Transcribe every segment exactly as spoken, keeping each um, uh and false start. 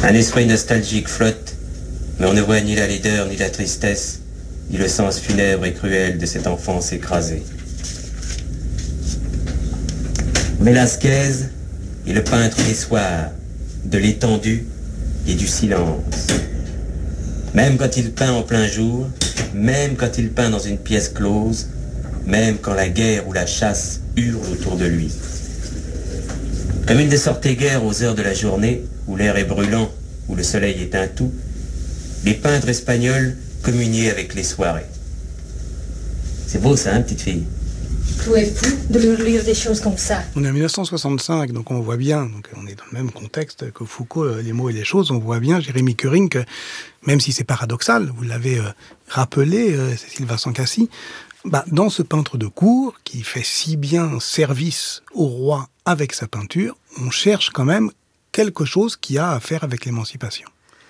Un esprit nostalgique flotte, mais on ne voit ni la laideur ni la tristesse, ni le sens funèbre et cruel de cette enfance écrasée. Velázquez est le peintre des soirs, de l'étendue et du silence. Même quand il peint en plein jour, même quand il peint dans une pièce close, même quand la guerre ou la chasse hurle autour de lui. Comme il ne sortait guère aux heures de la journée, où l'air est brûlant, où le soleil éteint tout, les peintres espagnols communiaient avec les soirées. C'est beau ça, hein, petite fille? Tout est fou de lire des choses comme ça. On est en mille neuf cent soixante-cinq, donc on voit bien, donc on est dans le même contexte que Foucault, Les mots et les choses, on voit bien, Jérémy Kering, que même si c'est paradoxal, vous l'avez euh, rappelé, euh, Cécile Vincent-Cassy, bah, dans ce peintre de cour, qui fait si bien service au roi avec sa peinture, on cherche quand même quelque chose qui a à faire avec l'émancipation.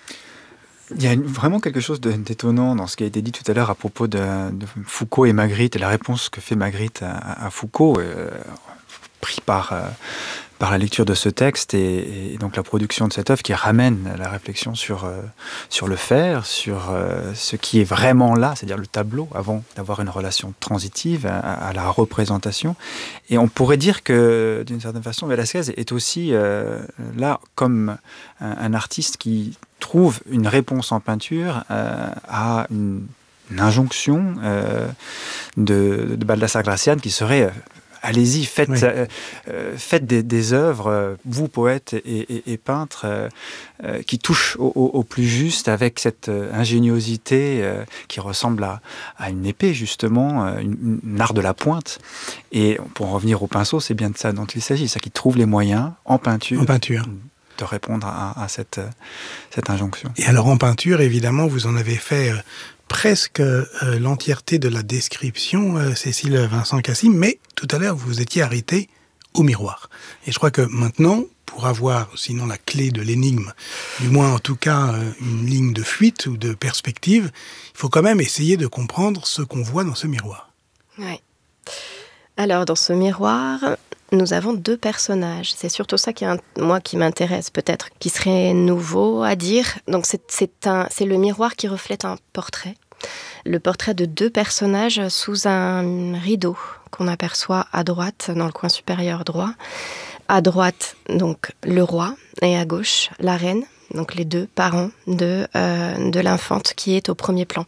Il y a une, vraiment quelque chose de, d'étonnant dans ce qui a été dit tout à l'heure à propos de, de Foucault et Magritte, et la réponse que fait Magritte à, à Foucault, euh, pris par, euh, par la lecture de ce texte et, et donc la production de cette œuvre qui ramène la réflexion sur, euh, sur le faire, sur euh, ce qui est vraiment là, c'est-à-dire le tableau, avant d'avoir une relation transitive à, à la représentation. Et on pourrait dire que, d'une certaine façon, Velázquez est aussi euh, là comme un, un artiste qui trouve une réponse en peinture euh, à une, une injonction euh, de, de Baldassare Gracián qui serait euh, allez-y, faites, oui. euh, euh, faites des, des œuvres, euh, vous poètes et, et, et peintres, euh, euh, qui touchent au, au, au plus juste avec cette euh, ingéniosité euh, qui ressemble à, à une épée justement, euh, une, une art de la pointe. Et pour en revenir au pinceau, c'est bien de ça dont il s'agit, c'est qu'il trouve les moyens en peinture. En peinture. de répondre à, à cette, cette injonction. Et alors en peinture, évidemment, vous en avez fait euh, presque euh, l'entièreté de la description, euh, Cécile Vincent-Cassy, mais tout à l'heure, vous vous étiez arrêté au miroir. Et je crois que maintenant, pour avoir, sinon la clé de l'énigme, du moins en tout cas euh, une ligne de fuite ou de perspective, il faut quand même essayer de comprendre ce qu'on voit dans ce miroir. Oui. Alors, dans ce miroir, nous avons deux personnages. C'est surtout ça qui, moi, qui m'intéresse, peut-être, qui serait nouveau à dire. Donc, c'est, c'est, un, c'est le miroir qui reflète un portrait. Le portrait de deux personnages sous un rideau qu'on aperçoit à droite, dans le coin supérieur droit. À droite, donc, le roi, et à gauche, la reine, donc les deux parents de, euh, de l'infante qui est au premier plan.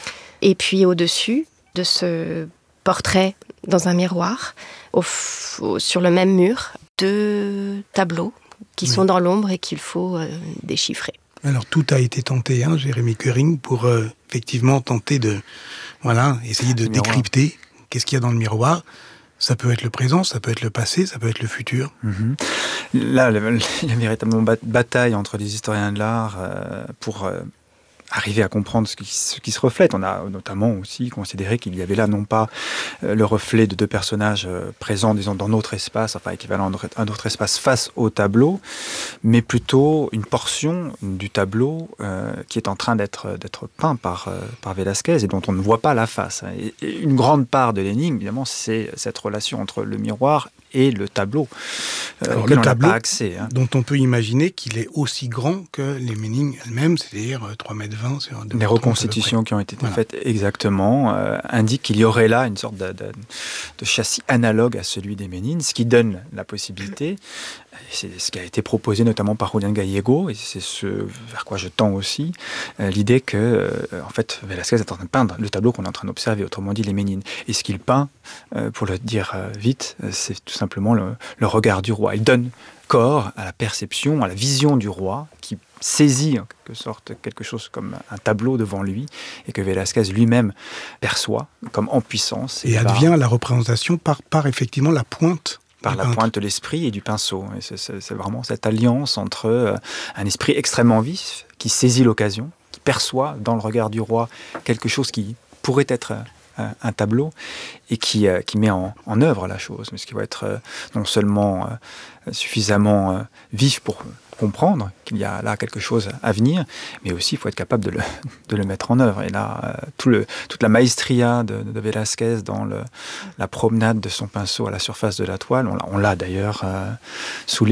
Et puis, au-dessus de ce portrait dans un miroir, au, au, sur le même mur, deux tableaux qui oui. sont dans l'ombre et qu'il faut euh, déchiffrer. Alors tout a été tenté, hein, Jérémy Kering, pour euh, effectivement tenter de, voilà, essayer de décrypter qu'est-ce qu'il y a dans le miroir. Ça peut être le présent, ça peut être le passé, ça peut être le futur. Mm-hmm. Là, il y a véritablement bataille entre les historiens de l'art euh, pour euh, arriver à comprendre ce qui, ce qui se reflète. On a notamment aussi considéré qu'il y avait là non pas euh, le reflet de deux personnages euh, présents, disons, dans notre espace, enfin équivalent à un autre espace face au tableau, mais plutôt une portion du tableau euh, qui est en train d'être, d'être peint par, euh, par Velázquez et dont on ne voit pas la face. Et, et une grande part de l'énigme, évidemment, c'est cette relation entre le miroir et le tableau, euh, Alors, auquel le on tableau n'a pas accès. Hein. Dont on peut imaginer qu'il est aussi grand que les Ménines elles-mêmes, c'est-à-dire trois mètres vingt sur deux. Les reconstitutions qui ont été voilà. faites exactement euh, indiquent qu'il y aurait là une sorte de, de, de châssis analogue à celui des Ménines, ce qui donne la possibilité, c'est ce qui a été proposé notamment par Julián Gallego, et c'est ce vers quoi je tends aussi, euh, l'idée que euh, en fait Velázquez est en train de peindre le tableau qu'on est en train d'observer, autrement dit les Ménines. Et ce qu'il peint, euh, pour le dire euh, vite, euh, c'est tout simplement le, le regard du roi. Il donne corps à la perception, à la vision du roi, qui saisit en quelque sorte quelque chose comme un tableau devant lui, et que Velázquez lui-même perçoit comme en puissance. Et, et advient par, la représentation par, par effectivement la pointe. Par la pointe de l'esprit et du pinceau. Et c'est, c'est, c'est vraiment cette alliance entre euh, un esprit extrêmement vif, qui saisit l'occasion, qui perçoit dans le regard du roi quelque chose qui pourrait être euh, un tableau, et qui, euh, qui met en, en œuvre la chose, mais ce qui va être euh, non seulement euh, suffisamment euh, vif pour comprendre qu'il y a là quelque chose à venir, mais aussi il faut être capable de le, de le mettre en œuvre. Et là, euh, tout le, toute la maestria de, de Velázquez dans le, la promenade de son pinceau à la surface de la toile, on l'a, on l'a d'ailleurs euh, sous